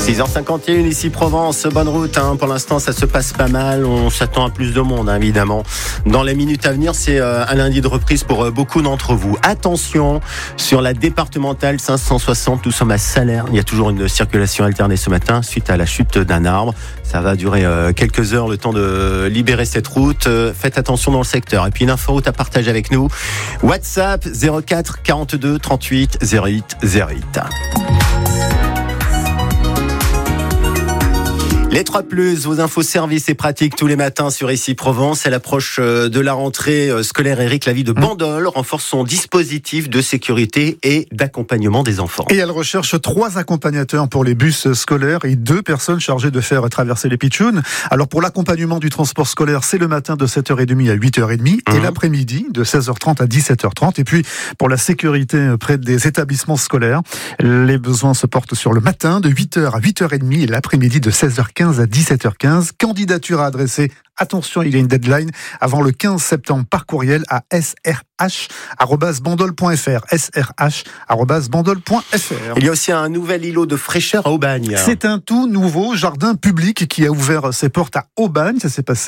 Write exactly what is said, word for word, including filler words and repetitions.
six heures cinquante et une ici Provence, bonne route hein. Pour l'instant ça se passe pas mal, on s'attend à plus de monde hein, évidemment. Dans les minutes à venir c'est euh, un lundi de reprise pour euh, beaucoup d'entre vous. Attention sur la départementale cinq cent soixante, nous sommes à Salers, il y a toujours une circulation alternée ce matin suite à la chute d'un arbre. Ça va durer euh, quelques heures le temps de libérer cette route, euh, faites attention dans le secteur. Et puis une inforoute à partager avec nous, WhatsApp zéro quatre quarante-deux trente-huit zéro huit zéro huit. Les trois plus, vos infos services et pratiques tous les matins sur Ici Provence. À l'approche de la rentrée scolaire, Eric Lavie de Bandol renforce son dispositif de sécurité et d'accompagnement des enfants. Et elle recherche trois accompagnateurs pour les bus scolaires et deux personnes chargées de faire traverser les pitchouns. Alors pour l'accompagnement du transport scolaire, c'est le matin de sept heures trente à huit heures trente mmh. et l'après-midi de seize heures trente à dix-sept heures trente. Et puis pour la sécurité près des établissements scolaires, les besoins se portent sur le matin de huit heures à huit heures trente et l'après-midi de seize heures quinze à dix-sept heures quinze. Candidature à adresser, attention, il y a une deadline, avant le quinze septembre par courriel à s r h arobase bandol point f r. s r h arobase bandol point f r. Il y a aussi un nouvel îlot de fraîcheur à Aubagne. C'est un tout nouveau jardin public qui a ouvert ses portes à Aubagne. Ça s'est passé